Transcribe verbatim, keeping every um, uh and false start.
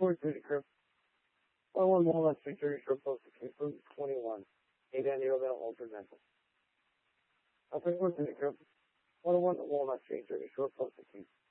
Towards Unicurve. one oh one Walnut Street, thirty Short Post, Route twenty-one. eight Annual Ultra Mental. Up in Towards Unicurve. one oh one Walnut Street, thirty Short Post,